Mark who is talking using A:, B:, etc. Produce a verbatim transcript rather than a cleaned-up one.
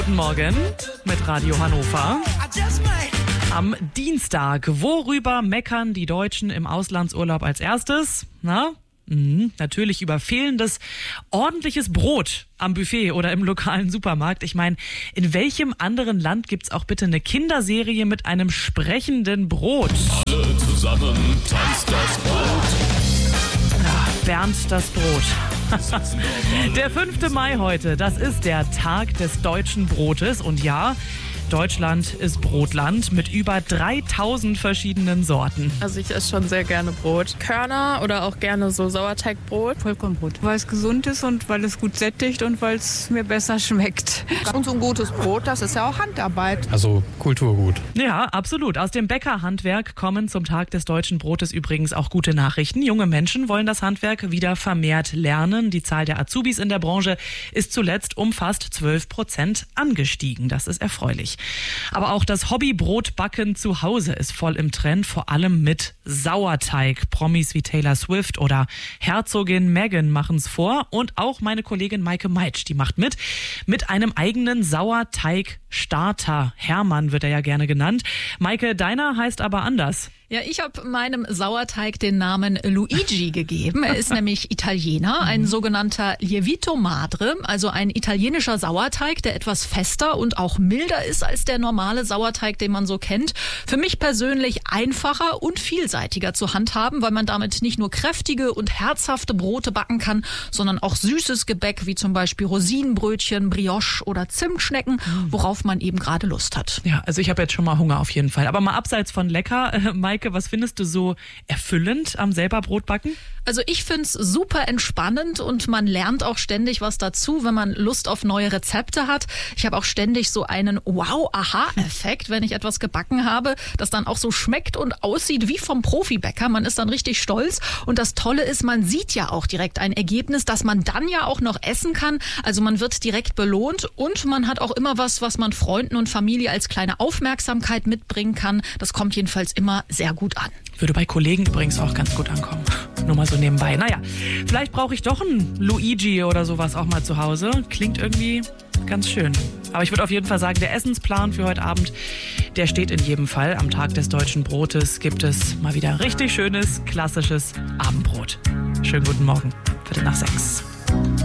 A: Guten Morgen mit Radio Hannover. Am Dienstag, worüber meckern die Deutschen im Auslandsurlaub als erstes? Na? Mhm, natürlich über fehlendes, ordentliches Brot am Buffet oder im lokalen Supermarkt. Ich meine, in welchem anderen Land gibt's auch bitte eine Kinderserie mit einem sprechenden Brot?
B: Alle zusammen tanzt das Brot.
A: Ja, Bernd das Brot. Der fünfte Mai heute, das ist der Tag des deutschen Brotes. Und ja, Deutschland ist Brotland mit über dreitausend verschiedenen Sorten.
C: Also ich esse schon sehr gerne Brot. Körner oder auch gerne so Sauerteigbrot.
D: Vollkornbrot, weil es gesund ist und weil es gut sättigt und weil es mir besser schmeckt.
E: Und so ein gutes Brot, das ist ja auch Handarbeit.
F: Also Kulturgut.
A: Ja, absolut. Aus dem Bäckerhandwerk kommen zum Tag des deutschen Brotes übrigens auch gute Nachrichten. Junge Menschen wollen das Handwerk wieder vermehrt lernen. Die Zahl der Azubis in der Branche ist zuletzt um fast zwölf Prozent angestiegen. Das ist erfreulich. Aber auch das Hobbybrotbacken zu Hause ist voll im Trend, vor allem mit Sauerteig. Promis wie Taylor Swift oder Herzogin Meghan machen es vor und auch meine Kollegin Maike Meitsch, die macht mit, mit einem eigenen Sauerteigstarter. Hermann wird er ja gerne genannt. Maike, deiner heißt aber anders.
G: Ja, ich habe meinem Sauerteig den Namen Luigi gegeben. Er ist nämlich Italiener, ein sogenannter Lievito Madre, also ein italienischer Sauerteig, der etwas fester und auch milder ist als der normale Sauerteig, den man so kennt. Für mich persönlich einfacher und vielseitiger zu handhaben, weil man damit nicht nur kräftige und herzhafte Brote backen kann, sondern auch süßes Gebäck, wie zum Beispiel Rosinenbrötchen, Brioche oder Zimtschnecken, worauf man eben gerade Lust hat.
A: Ja, also ich habe jetzt schon mal Hunger auf jeden Fall. Aber mal abseits von lecker, äh, Maike, was findest du so erfüllend am selber Brotbacken?
G: Also ich find's super entspannend und man lernt auch ständig was dazu, wenn man Lust auf neue Rezepte hat. Ich habe auch ständig so einen Wow-Aha-Effekt, wenn ich etwas gebacken habe, das dann auch so schmeckt und aussieht wie vom Profibäcker. Man ist dann richtig stolz und das Tolle ist, man sieht ja auch direkt ein Ergebnis, das man dann ja auch noch essen kann. Also man wird direkt belohnt und man hat auch immer was, was man Freunden und Familie als kleine Aufmerksamkeit mitbringen kann. Das kommt jedenfalls immer sehr gut an.
A: Würde bei Kollegen übrigens auch ganz gut ankommen. Nur mal so nebenbei. Naja, vielleicht brauche ich doch einen Luigi oder sowas auch mal zu Hause. Klingt irgendwie ganz schön. Aber ich würde auf jeden Fall sagen, der Essensplan für heute Abend, der steht in jedem Fall. Am Tag des deutschen Brotes gibt es mal wieder richtig schönes, klassisches Abendbrot. Schönen guten Morgen. Viertel nach sechs.